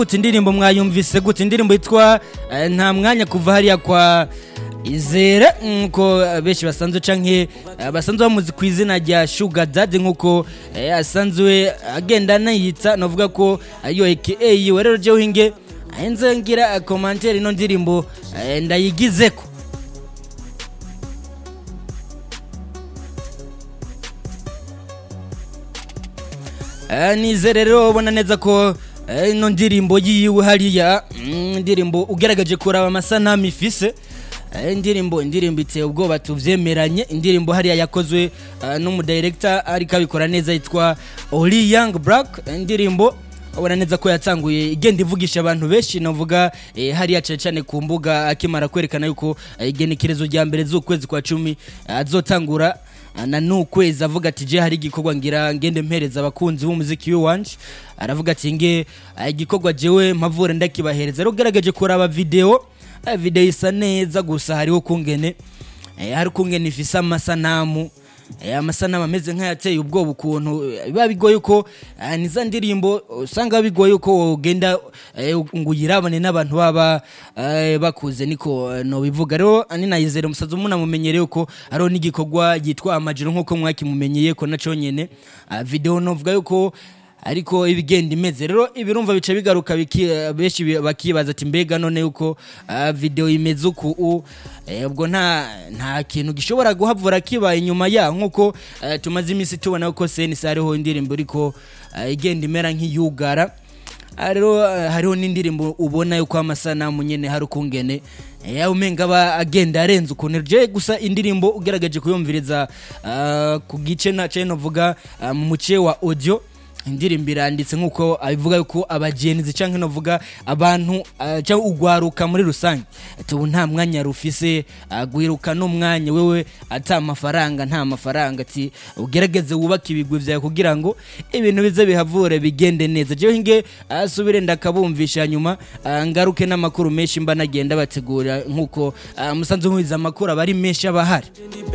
Gute indirimbo mwayumvise gute indirimbo yitwa nta mwanya kuva hariya kwa Izere nkuko beshi basanzwe canke basanzwe bamuzi ku izina rya Sugar Daddy nkuko asanzwe agenda nayita novuga ko ayo AKA yiwe rero je uhinge ahenze ngira commentaire ino ndirimbo ndayigizeko Nizere rero ubona neza ko ino ndirimbo yiwe hariya indirimbo ugeragaje kuraba amasanamu ifise indirimbo iteye ubwoba tuvyemeranye indirimbo hariya yakozwe n'umu director ariko abikora neza yitwa Oli Young Black indirimbo ubona neza ko yatanguye igenda ivugisha abantu benshi navuga hariya cyane ku mbuga akimara kwerekana yuko igenekerezo rya mbere z'ukwezi kwa 10 azotangura na nukwezi avuga ati je hari igikorwa ngira ngende mpereza abakunzi b'umuziki wanje aravuga ati nge igikorwa jewe mpavure ndakibahereza rero gerageje kuraba video isa neza gusa hariho kungene hari kungene ifisa amasanamu ameze nk'ayateye ubwoba ukuntu biba bigoye uko niza ndirimbo usanga bigoye uko ugenda nguyirabane n'abantu baba bakuze niko no bivuga rero ani nayizere umusaza umuna mumenyereye uko ariho n'igikorwa yitwa amajiro nkuko mwakimumenyeye ko naco nyene video novuga yuko ariko ibigenda imeze rero ibirumva bice bigaruka beshi bakibaza ati mbega none uko video imeze uko ubwo nta kintu gishobora guhavura kiba inyuma ya nkuko tumaze imisi tubona uko senisi hariho indirimbo ariko igenda imera nk'iyugara rero hariho n'indirimbo ubona yuko amasanamu nyene hari kungene umenga ba agenda arenze ukuntu je gusa indirimbo ugeragaje kuyumviriza ku gice na cyo novuga mu muce wa audio indirimbo iranditse nkuko abivuga yuko abagenzi canke novuga abantu cyangwa ugwaruka muri rusange tubu nta mwanya rufise guhiruka n'umwanya wewe ata amafaranga nta mafaranga ati ugerageze wubaka ibigwi vyawe kugira ngo ibintu bize bihavure bigende neza je hinge asubire ndakabumvisha nyuma ngaruke n'amakuru menshi mba nagenda bategura nkuko musanzwe mubiza amakuru abari menshi abahari